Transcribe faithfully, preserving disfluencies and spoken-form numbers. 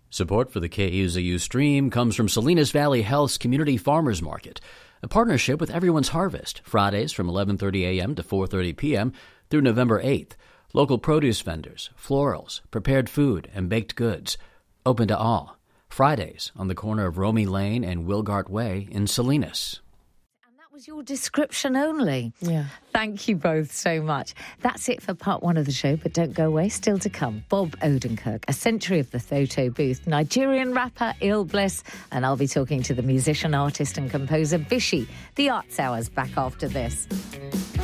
Support for the K U Z U stream comes from Salinas Valley Health's Community Farmers Market, a partnership with Everyone's Harvest, Fridays from eleven thirty a.m. to four thirty p.m. through November eighth. Local produce vendors, florals, prepared food, and baked goods. Open to all. Fridays on the corner of Romy Lane and Wilgart Way in Salinas. Was your description only. Yeah. Thank you both so much. That's it for part one of the show, but don't go away. Still to come, Bob Odenkirk, a century of the photo booth, Nigerian rapper Il Bliss, and I'll be talking to the musician, artist and composer Bishi. The Arts Hour's back after this.